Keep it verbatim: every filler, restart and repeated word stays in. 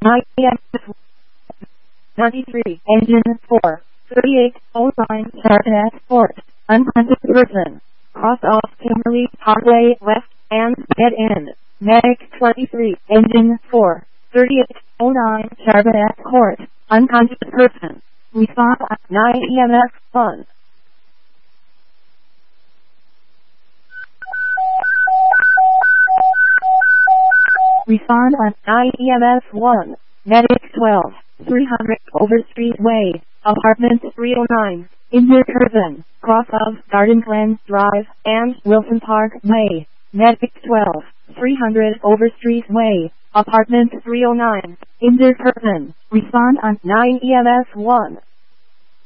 I M S ninety-three, engine four, thirty-eight oh nine, Chardonnay Fort, unconscious person. Cross off Kimberly Parkway West and dead end. Medic twenty-three, engine four, thirty-eight oh nine, Chardonnay Court, unconscious person. Respond at nine E M S one. Respond on nine E M S one. Medic twelve, three hundred Overstreet Way, apartment three oh nine, injured person, cross of Garden Glen Drive and Wilson Park Way. Medic twelve, three hundred Overstreet Way, apartment three oh nine, injured person. Respond on nine E M S one.